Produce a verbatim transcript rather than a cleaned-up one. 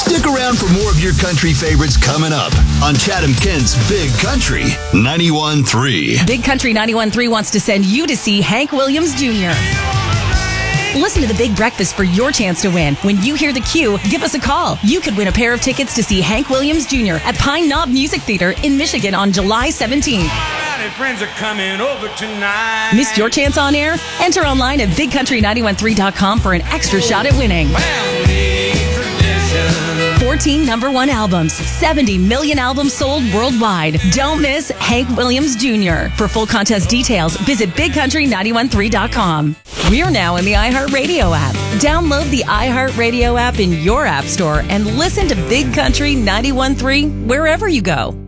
Stick around for more of your country favorites coming up on Chatham-Kent's Big Country ninety-one point three. Big Country ninety-one point three wants to send you to see Hank Williams Junior Listen to The Big Breakfast for your chance to win. When you hear the cue, give us a call. You could win a pair of tickets to see Hank Williams Junior at Pine Knob Music Theater in Michigan on July seventeenth. Friends are coming over tonight. Missed your chance on air? Enter online at big country nine one three dot com for an extra shot at winning. fourteen number one albums, seventy million albums sold worldwide. Don't miss Hank Williams Junior For full contest details, visit big country nine one three dot com. We're now in the iHeartRadio app. Download the iHeartRadio app in your app store and listen to Big Country ninety-one point three wherever you go.